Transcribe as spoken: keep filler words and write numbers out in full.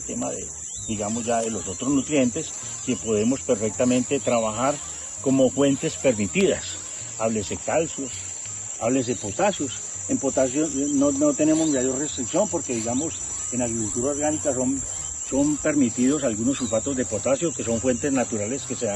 tema de, digamos ya de los otros nutrientes que podemos perfectamente trabajar como fuentes permitidas. Háblese calcios, háblese potasios. En potasio no, no tenemos mayor restricción porque digamos en agricultura orgánica son, son permitidos algunos sulfatos de potasio que son fuentes naturales que se dan